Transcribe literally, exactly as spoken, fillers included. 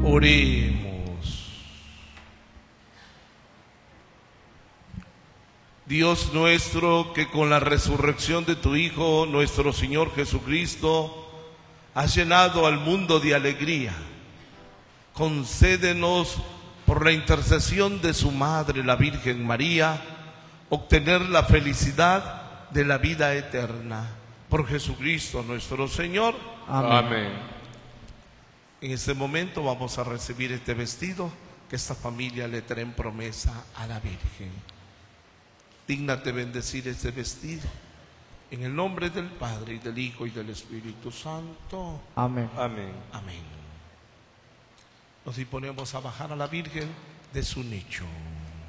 Oremos. Dios nuestro, que con la resurrección de tu Hijo, nuestro Señor Jesucristo, has llenado al mundo de alegría, concédenos, por la intercesión de su Madre, la Virgen María, obtener la felicidad de la vida eterna. Por Jesucristo nuestro Señor. Amén. Amén. En este momento vamos a recibir este vestido que esta familia le trae en promesa a la Virgen. Dígnate bendecir este vestido. En el nombre del Padre, y del Hijo, y del Espíritu Santo. Amén. Amén. Amén. Nos disponemos a bajar a la Virgen de su nicho.